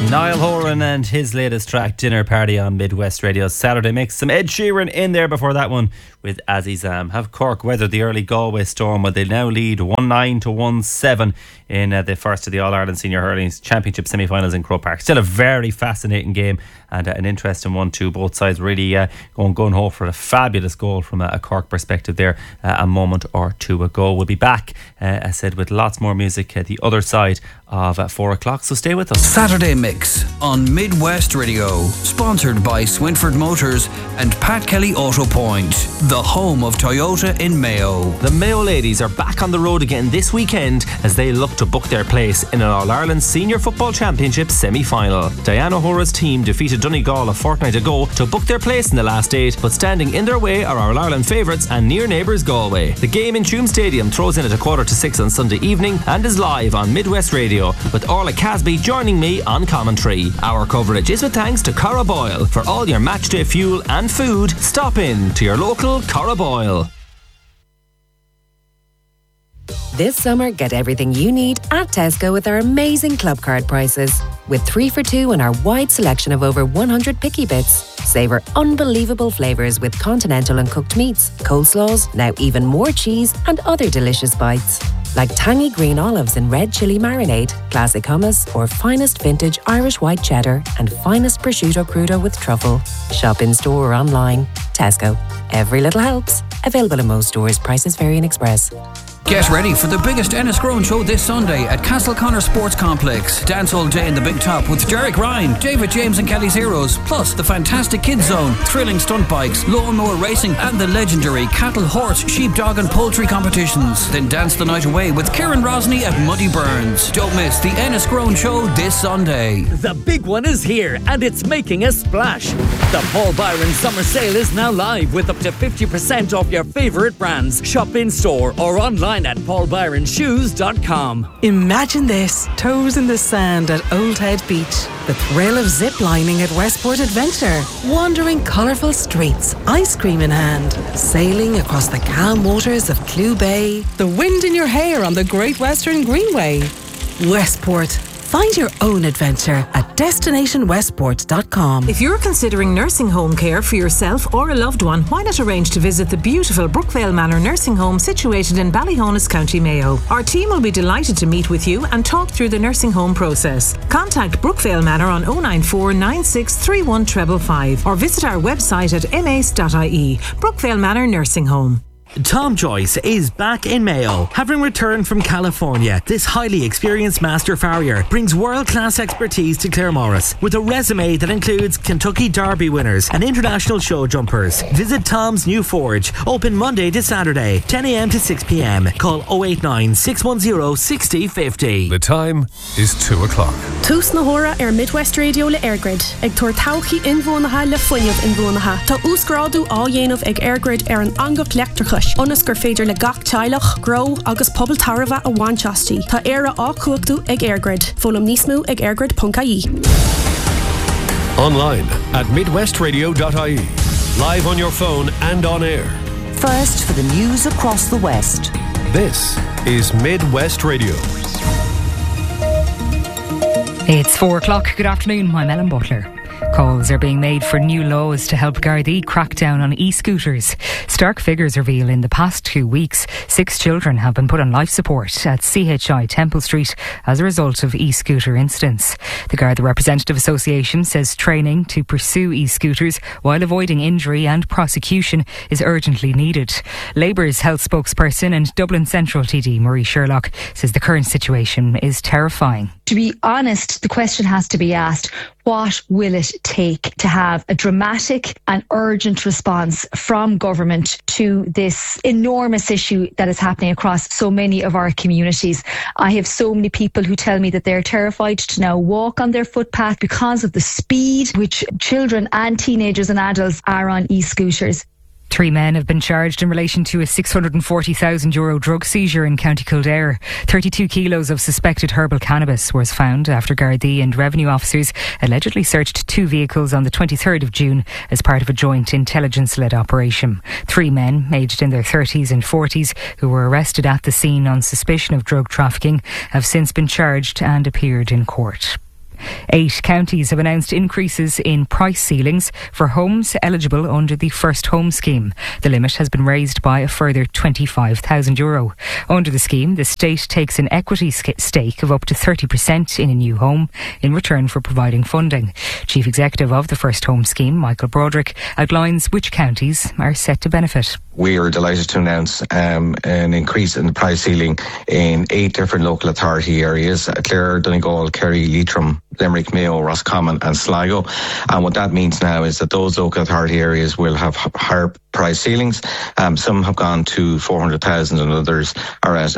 Niall Horan and his latest track, Dinner Party, on Midwest Radio's Saturday Mix. Some Ed Sheeran in there before that one with Azizam. Have Cork weathered the early Galway storm, but they now lead 1-9 to 1-7 in the first of the All-Ireland Senior Hurling Championship semi-finals in Croke Park. Still a very fascinating game and an interesting one too. Both sides really going home for a fabulous goal from a Cork perspective there a moment or two ago. We'll be back, as I said, with lots more music the other side of 4 o'clock, so stay with us. Saturday Mix on Midwest Radio, sponsored by Swinford Motors and Pat Kelly Auto Point, the home of Toyota in Mayo. The Mayo ladies are back on the road again this weekend as they look to book their place in an All-Ireland Senior Football Championship semi-final. Diana O'Hara's team defeated Donegal a fortnight ago to book their place in the last 8, but standing in their way are All-Ireland favourites and near neighbours Galway. The game in Tuam Stadium throws in at 5:45 on Sunday evening and is live on Midwest Radio, with Orla Casby joining me on commentary. Our coverage is with thanks to Cara Boyle. For all your matchday fuel and food, stop in to your local Cara Boyle. This summer, get everything you need at Tesco with our amazing club card prices. With 3 for 2 and our wide selection of over 100 picky bits. Savour unbelievable flavours with continental and cooked meats, coleslaws, now even more cheese and other delicious bites. Like tangy green olives in red chilli marinade, classic hummus, or finest vintage Irish white cheddar and finest prosciutto crudo with truffle. Shop in store or online. Tesco. Every little helps. Available in most stores. Prices vary in Express. Get ready for the biggest Enniscrone show this Sunday at Castleconnor Sports Complex. Dance all day in the Big Top with Derek Ryan, David James and Kelly's Heroes, plus the fantastic Kids Zone, thrilling stunt bikes, lawnmower racing and the legendary cattle, horse, sheep, dog and poultry competitions. Then dance the night away with Kieran Rosny at Muddy Burns. Don't miss the Enniscrone show this Sunday. The big one is here and it's making a splash. The Paul Byron Summer Sale is now live with up to 50% off your favourite brands. Shop in store or online at paulbyronshoes.com. Imagine this, toes in the sand at Old Head Beach, the thrill of zip-lining at Westport Adventure, wandering colourful streets, ice cream in hand, sailing across the calm waters of Clew Bay, the wind in your hair on the Great Western Greenway. Westport. Find your own adventure at destinationwestport.com. If you're considering nursing home care for yourself or a loved one, why not arrange to visit the beautiful Brookvale Manor Nursing Home situated in Ballyhonus, County Mayo. Our team will be delighted to meet with you and talk through the nursing home process. Contact Brookvale Manor on 094 96 31 555 or visit our website at mace.ie. Brookvale Manor Nursing Home. Tom Joyce is back in Mayo. Having returned from California, this highly experienced master farrier brings world-class expertise to Claremorris with a resume that includes Kentucky Derby winners and international show jumpers. Visit Tom's new forge, open Monday to Saturday, 10 a.m. to 6 p.m. Call 089 610 6050. The time is 2 o'clock. Tús na hora Midwest Radio le Airgrid. Ag tuair tauchi inbhuanacha le fuinneamh inbhuanacha. Tá úscrádu á dhéanamh ag Airgrid an angach leachtarcha. Onas gur féidir le gach teilech, grow agus pobl tarva a Wanchasti. Tá éire á cuachú ag Airgrid. Fólam nísmú ag airgrid.ie. Online at midwestradio.ie. Live on your phone and on air. First for the news across the West. This is Midwest Radio. It's 4 o'clock. Good afternoon. I'm Ellen Butler. Calls are being made for new laws to help Gardaí crack down on e-scooters. Stark figures reveal in the past 2 weeks, 6 children have been put on life support at CHI Temple Street as a result of e-scooter incidents. The Garda Representative Association says training to pursue e-scooters while avoiding injury and prosecution is urgently needed. Labour's health spokesperson and Dublin Central TD Marie Sherlock says the current situation is terrifying. To be honest, the question has to be asked, what will it take to have a dramatic and urgent response from government to this enormous issue that is happening across so many of our communities? I have so many people who tell me that they're terrified to now walk on their footpath because of the speed which children and teenagers and adults are on e-scooters. 3 men have been charged in relation to a €640,000 drug seizure in County Kildare. 32 kilos of suspected herbal cannabis was found after Gardaí and revenue officers allegedly searched 2 vehicles on the 23rd of June as part of a joint intelligence-led operation. 3 men, aged in their 30s and 40s, who were arrested at the scene on suspicion of drug trafficking, have since been charged and appeared in court. 8 counties have announced increases in price ceilings for homes eligible under the First Home Scheme. The limit has been raised by a further €25,000. Under the scheme, the state takes an equity stake of up to 30% in a new home in return for providing funding. Chief Executive of the First Home Scheme, Michael Broderick, outlines which counties are set to benefit. We are delighted to announce an increase in the price ceiling in 8 different local authority areas: Clare, Donegal, Kerry, Leitrim, Limerick, Mayo, Roscommon and Sligo. And what that means now is that those local authority areas will have higher price ceilings. Some have gone to 400,000 and others are at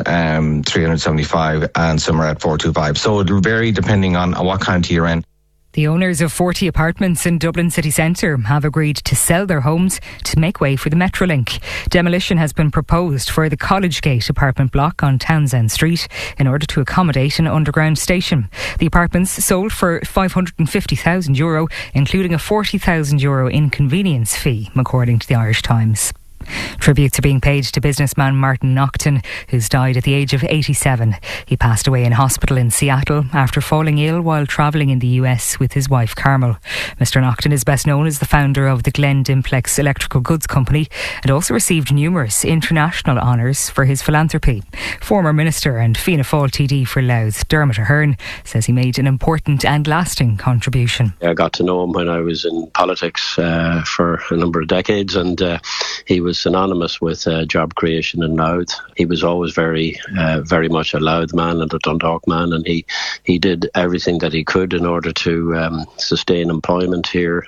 375 and some are at 425. So it will vary depending on what county you're in. The owners of 40 apartments in Dublin city centre have agreed to sell their homes to make way for the Metrolink. Demolition has been proposed for the College Gate apartment block on Townsend Street in order to accommodate an underground station. The apartments sold for €550,000, including a €40,000 inconvenience fee, according to the Irish Times. Tributes are being paid to businessman Martin Naughton, who's died at the age of 87. He passed away in hospital in Seattle after falling ill while travelling in the US with his wife Carmel. Mr Naughton is best known as the founder of the Glen Dimplex Electrical Goods Company and also received numerous international honours for his philanthropy. Former Minister and Fianna Fáil TD for Louth, Dermot Ahern, says he made an important and lasting contribution. I got to know him when I was in politics for a number of decades, and he was synonymous with job creation in Louth. He was always very much a Louth man and a Dundalk man, and he did everything that he could in order to sustain employment here.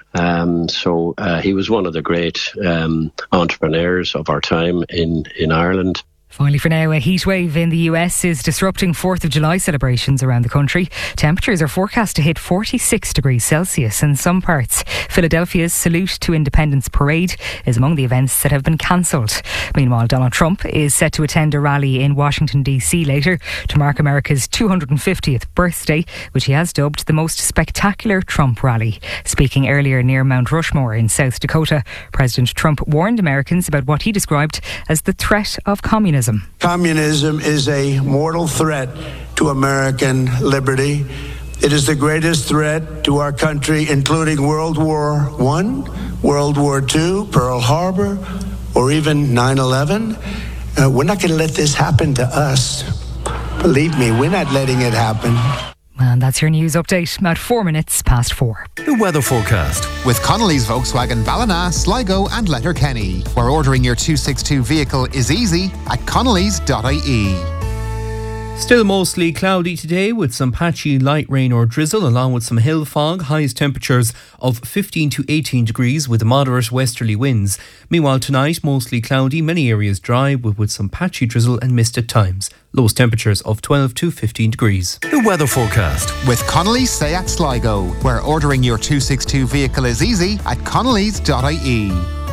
So he was one of the great entrepreneurs of our time in Ireland. Finally for now, a heat wave in the US is disrupting 4th of July celebrations around the country. Temperatures are forecast to hit 46 degrees Celsius in some parts. Philadelphia's Salute to Independence Parade is among the events that have been cancelled. Meanwhile, Donald Trump is set to attend a rally in Washington DC later to mark America's 250th birthday, which he has dubbed the most spectacular Trump rally. Speaking earlier near Mount Rushmore in South Dakota, President Trump warned Americans about what he described as the threat of communism. Communism is a mortal threat to American liberty. It is the greatest threat to our country, including World War I, World War II, Pearl Harbor, or even 9/11. We're not going to let this happen to us. Believe me, we're not letting it happen. And that's your news update at 4 minutes past 4. The weather forecast with Connolly's Volkswagen Ballina, Sligo and Letterkenny, where ordering your 262 vehicle is easy at connellys.ie. Still mostly cloudy today with some patchy light rain or drizzle along with some hill fog. Highest temperatures of 15 to 18 degrees with moderate westerly winds. Meanwhile tonight mostly cloudy, many areas dry with some patchy drizzle and mist at times. Lowest temperatures of 12 to 15 degrees. The weather forecast with Connolly's Seat Sligo, where ordering your 262 vehicle is easy at connellys.ie.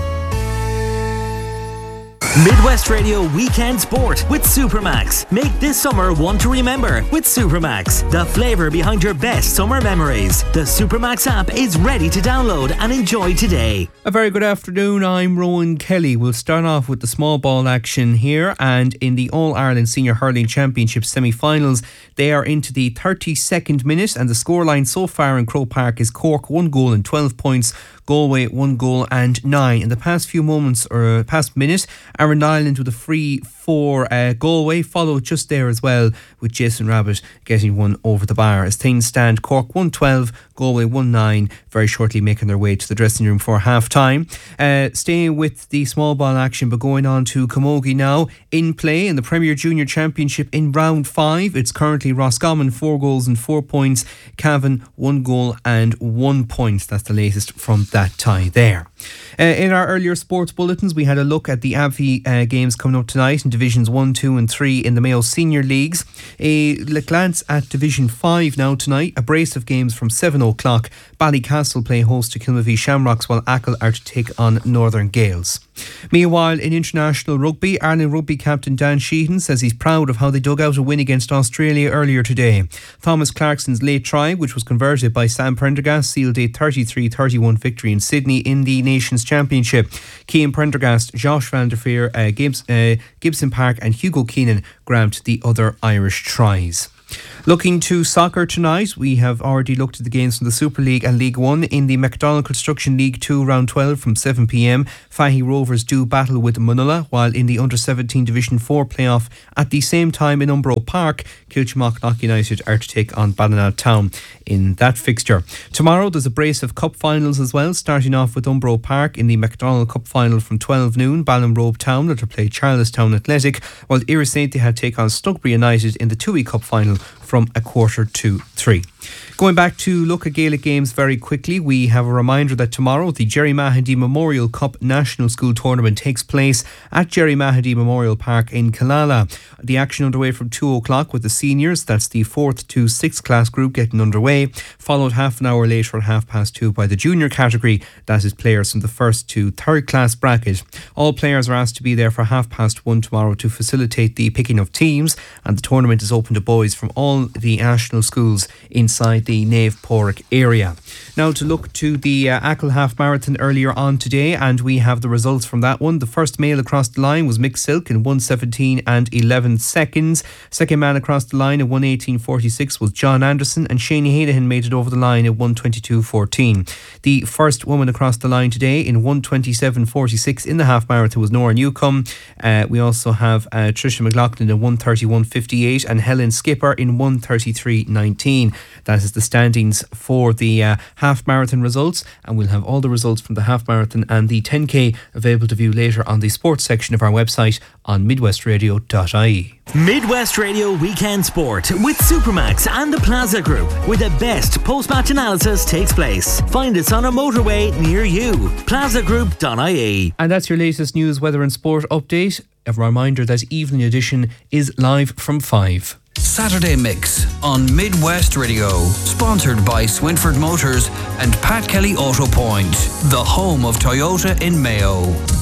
Midwest Radio Weekend Sport with Supermax. Make this summer one to remember with Supermax, the flavour behind your best summer memories. The Supermax app is ready to download and enjoy today. A very good afternoon, I'm Rowan Kelly. We'll start off with the small ball action here, and in the All-Ireland Senior Hurling Championship semi-finals, they are into the 32nd minute, and the scoreline so far in Croke Park is Cork 1 goal and 12 points, Galway 1 goal and 9. In the past minute, Aaron Nyland with a free for Galway, followed just there as well with Jason Rabbit getting one over the bar. As things stand, Cork 1-12, Galway 1-9, very shortly making their way to the dressing room for half time. Staying with the small ball action, but going on to Camogie now. In play in the Premier Junior Championship in round 5, it's currently Roscommon 4 goals and 4 points, Cavan 1 goal and 1 point. That's the latest from that tie there. In our earlier sports bulletins, we had a look at the ABFI games coming up tonight in Divisions 1, 2 and 3 in the Mayo Senior Leagues. A glance at Division 5 now tonight. A brace of games from 7 o'clock. Ballycastle play host to Kilmavie Shamrocks, while Achill are to take on Northern Gales. Meanwhile, in international rugby, Ireland rugby captain Dan Sheehan says he's proud of how they dug out a win against Australia earlier today. Thomas Clarkson's late try, which was converted by Sam Prendergast, sealed a 33-31 victory in Sydney in the Nations Championship. Cian Prendergast, Josh van der Veer, Gibson Park and Hugo Keenan grabbed the other Irish tries. Looking to soccer tonight, we have already looked at the games from the Super League and League 1. In the McDonald Construction League 2 round 12 from 7 p.m, Fahy Rovers do battle with Munulla, while in the Under-17 Division 4 playoff at the same time in Umbro Park, Kilchmock United are to take on Ballina Town in that fixture. Tomorrow there's a brace of cup finals as well, starting off with Umbro Park in the McDonald Cup final from 12 noon. Ballinrobe Town are to play Charlestown Athletic, while Irisate had take on Slugbury United in the Toohey Cup final from 2:45. Going back to look at Gaelic games very quickly, we have a reminder that tomorrow the Jerry Mahady Memorial Cup National School Tournament takes place at Jerry Mahady Memorial Park in Killala. The action underway from 2 o'clock with the seniors, that's the 4th to 6th class group getting underway, followed half an hour later at 2:30 by the junior category, that is players from the 1st to 3rd class bracket. All players are asked to be there for 1:30 tomorrow to facilitate the picking of teams, and the tournament is open to boys from all the national schools inside the Nave Porrick area. Now to look to the Achill Half Marathon earlier on today, and we have the results from that one. The first male across the line was Mick Silk in 1:17 and 11 seconds. Second man across the line at 1:18.46 was John Anderson, and Shane Hanahan made it over the line at 1:22.14. The first woman across the line today in 1:27.46 in the half marathon was Nora Newcomb. We also have Tricia McLaughlin in 1:31.58 and Helen Skipper in 1:33.19. That is the standings for the half marathon results, and we'll have all the results from the half marathon and the 10k available to view later on the sports section of our website on midwestradio.ie. Midwest Radio Weekend Sport with Supermax and the Plaza Group, where the best post-match analysis takes place. Find us on a motorway near you. plazagroup.ie. And that's your latest news, weather and sport update. A reminder that evening edition is live from 5. Saturday Mix on Midwest Radio, sponsored by Swinford Motors and Pat Kelly Auto Point, the home of Toyota in Mayo.